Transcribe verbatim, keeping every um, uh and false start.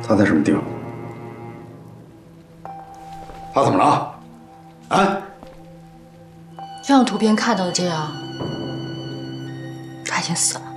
他在什么地方？他怎么了？啊？ 就像图片看到的这样，他已经死了。